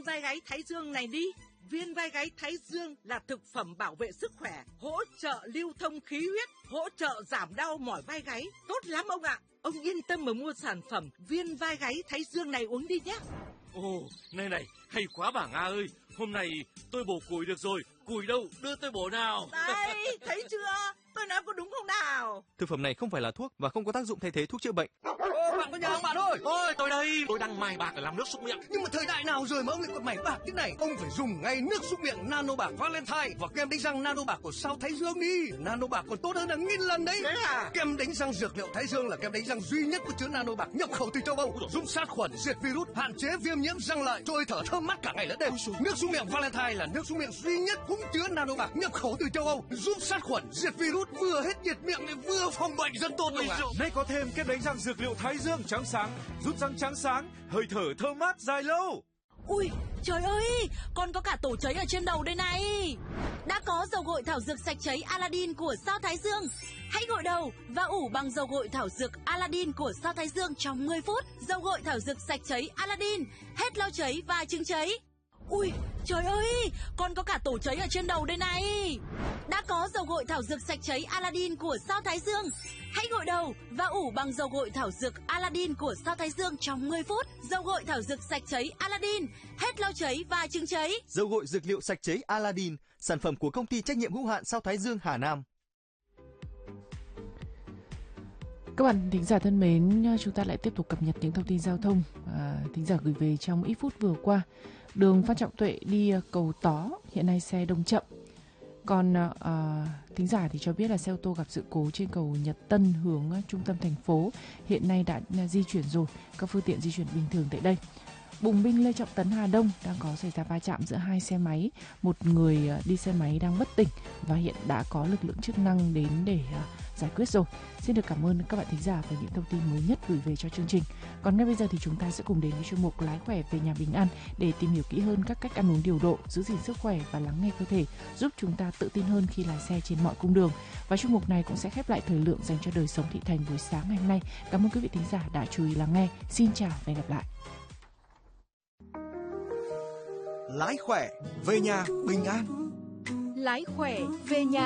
viên vai gáy Thái Dương này đi. Viên vai gáy Thái Dương là thực phẩm bảo vệ sức khỏe, hỗ trợ lưu thông khí huyết, hỗ trợ giảm đau mỏi vai gáy. Tốt lắm ông ạ. Ông yên tâm mà mua sản phẩm viên vai gáy Thái Dương này uống đi nhé. Ồ, này, hay quá bà Nga ơi. Hôm nay tôi bổ củi được rồi. Củi đâu, đưa tôi bổ nào. Đây, thấy chưa? Tôi nói có đúng không nào? Thực phẩm này không phải là thuốc và không có tác dụng thay thế thuốc chữa bệnh. Bạn có nhà không bạn ơi? Ôi, tôi đây, tôi đang mài bạc để làm nước súc miệng. Nhưng mà thời đại nào rồi mà ông lại còn mài bạc thế này? Ông phải dùng ngay nước súc miệng Nano Bạc Valentine và kem đánh răng Nano Bạc của sao Thái Dương đi. Nano Bạc còn tốt hơn là 1000 lần đấy. Thế à? Kem đánh răng dược liệu Thái Dương là kem đánh răng duy nhất có chứa Nano Bạc nhập khẩu từ châu Âu, giúp sát khuẩn, diệt virus, hạn chế viêm nhiễm răng lợi, trôi thở thơm mát cả ngày lẫn đêm. Nước súc miệng Valentine là nước súc miệng duy nhất cũng chứa Nano Bạc nhập khẩu từ châu Âu, giúp sát khuẩn, diệt virus, vừa hết nhiệt miệng lại vừa phòng bệnh rất tốt luôn ạ. Nay có thêm kem đánh răng dược liệu Thái Dương trắng sáng, giúp răng trắng sáng, hơi thở thơm mát dài lâu. Ui, trời ơi, con có cả tổ cháy ở trên đầu đây này. Đã có dầu gội thảo dược sạch cháy Aladdin của sao Thái Dương. Hãy gội đầu và ủ bằng dầu gội thảo dược Aladdin của sao Thái Dương trong 10 phút. Dầu gội thảo dược sạch cháy Aladdin, hết lau cháy và chứng cháy. Ui, trời ơi, con có cả tổ cháy ở trên đầu đây này. Đã có dầu gội thảo dược sạch cháy Aladdin của sao Thái Dương. Hãy gội đầu và ủ bằng dầu gội thảo dược Aladdin của sao Thái Dương trong 10 phút. Dầu gội thảo dược sạch cháy Aladdin, hết lau cháy và chứng cháy. Dầu gội dược liệu sạch cháy Aladdin, sản phẩm của công ty trách nhiệm hữu hạn sao Thái Dương Hà Nam. Các bạn thính giả thân mến, chúng ta lại tiếp tục cập nhật những thông tin giao thông thính giả gửi về trong ít phút vừa qua. Đường Phan Trọng Tuệ đi cầu Tó hiện nay xe đông chậm. Còn thính giả thì cho biết là xe ô tô gặp sự cố trên cầu Nhật Tân hướng trung tâm thành phố, hiện nay đã di chuyển rồi, các phương tiện di chuyển bình thường tại đây. Bùng binh Lê Trọng Tấn Hà Đông đang có xảy ra va chạm giữa hai xe máy, một người đi xe máy đang bất tỉnh và hiện đã có lực lượng chức năng đến để giải quyết rồi. Xin được cảm ơn các bạn thính giả về những thông tin mới nhất gửi về cho chương trình. Còn ngay bây giờ thì chúng ta sẽ cùng đến với chuyên mục Lái khỏe về nhà bình an để tìm hiểu kỹ hơn các cách ăn uống điều độ, giữ gìn sức khỏe và lắng nghe cơ thể, giúp chúng ta tự tin hơn khi lái xe trên mọi cung đường. Và chuyên mục này cũng sẽ khép lại thời lượng dành cho đời sống thị thành buổi sáng ngày hôm nay. Cảm ơn quý vị thính giả đã chú ý lắng nghe. Xin chào và hẹn gặp lại. Lái khỏe về nhà bình an. Lái khỏe về nhà